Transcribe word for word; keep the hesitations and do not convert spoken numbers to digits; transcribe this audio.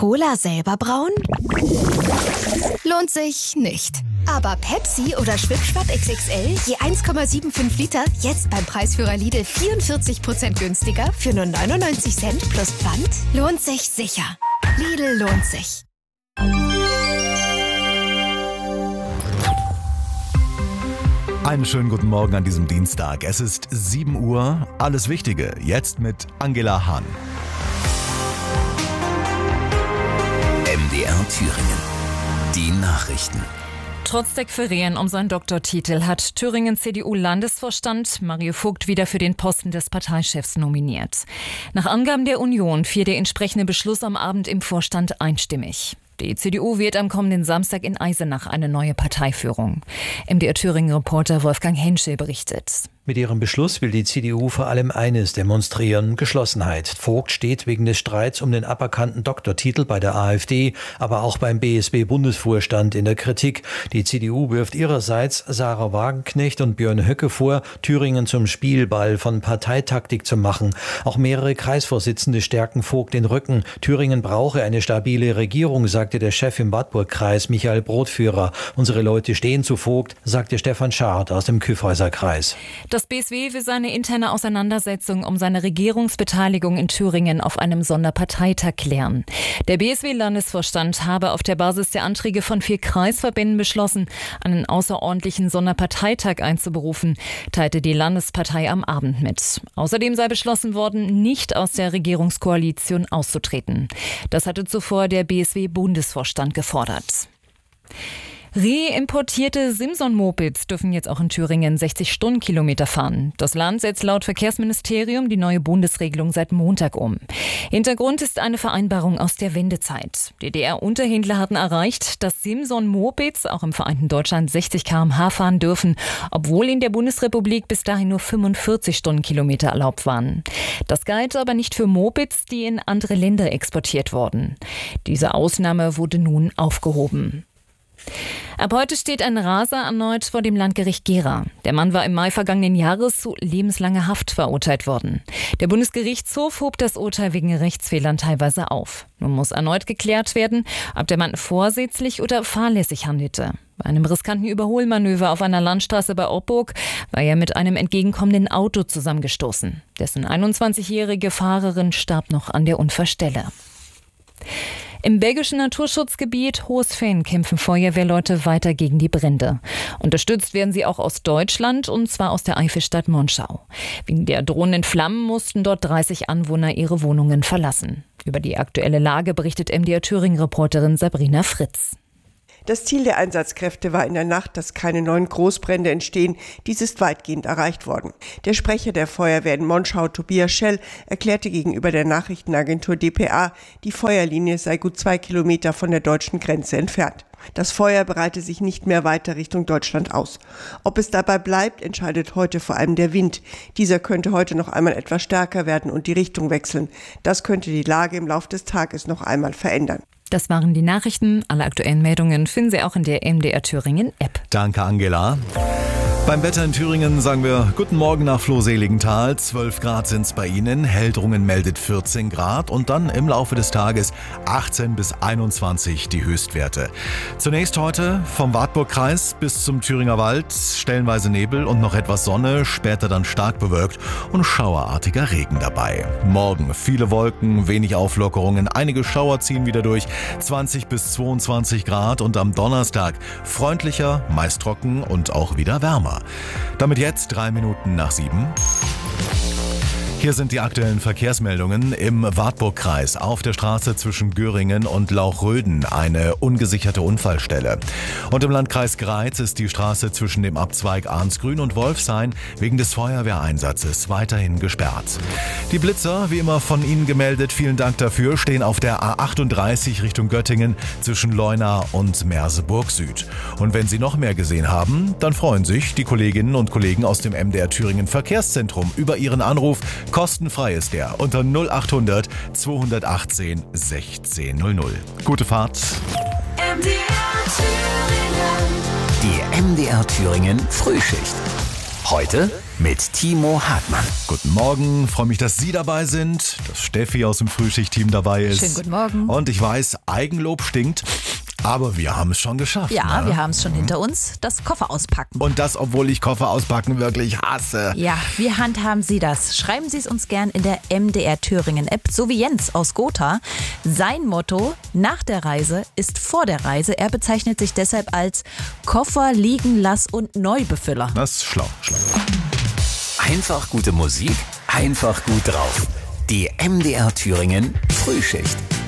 Cola selber brauen? Lohnt sich nicht. Aber Pepsi oder Schwipschwapp X X L, je eins Komma fünfundsiebzig Liter, jetzt beim Preisführer Lidl vierundvierzig Prozent günstiger für nur neunundneunzig Cent plus Pfand? Lohnt sich sicher. Lidl lohnt sich. Einen schönen guten Morgen an diesem Dienstag. Es ist sieben Uhr. Alles Wichtige jetzt mit Angela Hahn. M D R Thüringen. Die Nachrichten. Trotz der Querelen um seinen Doktortitel hat Thüringen-C D U-Landesvorstand Mario Vogt wieder für den Posten des Parteichefs nominiert. Nach Angaben der Union fiel der entsprechende Beschluss am Abend im Vorstand einstimmig. Die C D U wählt am kommenden Samstag in Eisenach eine neue Parteiführung. M D R Thüringen-Reporter Wolfgang Henschel berichtet. Mit ihrem Beschluss will die C D U vor allem eines demonstrieren: Geschlossenheit. Vogt steht wegen des Streits um den aberkannten Doktortitel bei der AfD, aber auch beim B S B-Bundesvorstand in der Kritik. Die C D U wirft ihrerseits Sarah Wagenknecht und Björn Höcke vor, Thüringen zum Spielball von Parteitaktik zu machen. Auch mehrere Kreisvorsitzende stärken Vogt den Rücken. Thüringen brauche eine stabile Regierung, sagte der Chef im Wartburg-Kreis Michael Brotführer. Unsere Leute stehen zu Vogt, sagte Stefan Schad aus dem Kyffhäuser-Kreis. Das B S W will seine interne Auseinandersetzung um seine Regierungsbeteiligung in Thüringen auf einem Sonderparteitag klären. Der B S W-Landesvorstand habe auf der Basis der Anträge von vier Kreisverbänden beschlossen, einen außerordentlichen Sonderparteitag einzuberufen, teilte die Landespartei am Abend mit. Außerdem sei beschlossen worden, nicht aus der Regierungskoalition auszutreten. Das hatte zuvor der B S W-Bundesvorstand gefordert. Reimportierte Simson-Mopeds dürfen jetzt auch in Thüringen sechzig Stundenkilometer fahren. Das Land setzt laut Verkehrsministerium die neue Bundesregelung seit Montag um. Hintergrund ist eine Vereinbarung aus der Wendezeit. D D R-Unterhändler hatten erreicht, dass Simson-Mopeds auch im vereinten Deutschland sechzig Kilometer pro Stunde fahren dürfen, obwohl in der Bundesrepublik bis dahin nur fünfundvierzig Stundenkilometer erlaubt waren. Das galt aber nicht für Mopeds, die in andere Länder exportiert wurden. Diese Ausnahme wurde nun aufgehoben. Ab heute steht ein Raser erneut vor dem Landgericht Gera. Der Mann war im Mai vergangenen Jahres zu lebenslanger Haft verurteilt worden. Der Bundesgerichtshof hob das Urteil wegen Rechtsfehlern teilweise auf. Nun muss erneut geklärt werden, ob der Mann vorsätzlich oder fahrlässig handelte. Bei einem riskanten Überholmanöver auf einer Landstraße bei Opburg war er mit einem entgegenkommenden Auto zusammengestoßen. Dessen einundzwanzigjährige Fahrerin starb noch an der Unfallstelle. Im belgischen Naturschutzgebiet Hoosveen kämpfen Feuerwehrleute weiter gegen die Brände. Unterstützt werden sie auch aus Deutschland, und zwar aus der Eifelstadt Monschau. Wegen der drohenden Flammen mussten dort dreißig Anwohner ihre Wohnungen verlassen. Über die aktuelle Lage berichtet M D R Thüringen-Reporterin Sabrina Fritz. Das Ziel der Einsatzkräfte war in der Nacht, dass keine neuen Großbrände entstehen. Dies ist weitgehend erreicht worden. Der Sprecher der Feuerwehr in Monschau, Tobias Schell, erklärte gegenüber der Nachrichtenagentur D P A, die Feuerlinie sei gut zwei Kilometer von der deutschen Grenze entfernt. Das Feuer breite sich nicht mehr weiter Richtung Deutschland aus. Ob es dabei bleibt, entscheidet heute vor allem der Wind. Dieser könnte heute noch einmal etwas stärker werden und die Richtung wechseln. Das könnte die Lage im Laufe des Tages noch einmal verändern. Das waren die Nachrichten. Alle aktuellen Meldungen finden Sie auch in der M D R Thüringen App. Danke, Angela. Beim Wetter in Thüringen sagen wir guten Morgen nach Flohseligenthal. zwölf Grad sind es bei Ihnen. Heldrungen meldet vierzehn Grad und dann im Laufe des Tages achtzehn bis einundzwanzig die Höchstwerte. Zunächst heute vom Wartburg-Kreis bis zum Thüringer Wald. Stellenweise Nebel und noch etwas Sonne, später dann stark bewölkt und schauerartiger Regen dabei. Morgen viele Wolken, wenig Auflockerungen, einige Schauer ziehen wieder durch. zwanzig bis zweiundzwanzig Grad und am Donnerstag freundlicher, meist trocken und auch wieder wärmer. Damit jetzt drei Minuten nach sieben. Hier sind die aktuellen Verkehrsmeldungen im Wartburg-Kreis. Auf der Straße zwischen Göringen und Lauchröden eine ungesicherte Unfallstelle. Und im Landkreis Greiz ist die Straße zwischen dem Abzweig Arnsgrün und Wolfshain wegen des Feuerwehreinsatzes weiterhin gesperrt. Die Blitzer, wie immer von Ihnen gemeldet, vielen Dank dafür, stehen auf der A achtunddreißig Richtung Göttingen zwischen Leuna und Merseburg Süd. Und wenn Sie noch mehr gesehen haben, dann freuen sich die Kolleginnen und Kollegen aus dem M D R Thüringen Verkehrszentrum über Ihren Anruf. Kostenfrei ist der unter null achthundert zweihundertachtzehn sechzehn null null. Gute Fahrt. M D R Thüringen. Die M D R Thüringen Frühschicht. Heute mit Timo Hartmann. Guten Morgen, freue mich, dass Sie dabei sind, dass Steffi aus dem Frühschichtteam dabei ist. Schönen guten Morgen. Und ich weiß, Eigenlob stinkt, aber wir haben es schon geschafft. Ja, ne? wir haben es schon hinter uns, das Koffer auspacken. Und das, obwohl ich Koffer auspacken wirklich hasse. Ja, wie handhaben Sie das? Schreiben Sie es uns gern in der M D R Thüringen App, so wie Jens aus Gotha. Sein Motto nach der Reise ist vor der Reise. Er bezeichnet sich deshalb als Koffer liegen lass und Neubefüller. Das ist schlau, schlau. Einfach gute Musik, einfach gut drauf. Die M D R Thüringen Frühschicht.